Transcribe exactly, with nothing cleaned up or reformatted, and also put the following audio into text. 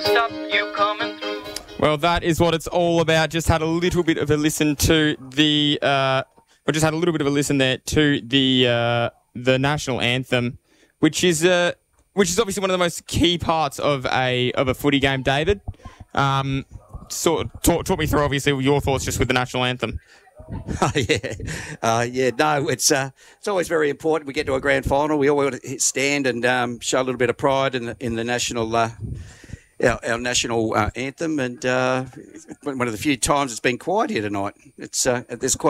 stop you coming through. Well, that is what it's all about. Just had a little bit of a listen to the, uh, or just had a little bit of a listen there to the uh, the national anthem, which is uh, which is obviously one of the most key parts of a of a footy game. David, um, so talk, talk me through obviously your thoughts just with the national anthem. Oh, yeah. Uh, yeah, no, it's uh, it's always very important. We get to a grand final. We always stand and um, show a little bit of pride in the, in the national, uh, our, our national uh, anthem. And uh, one of the few times it's been quiet here tonight. It's uh, there's quite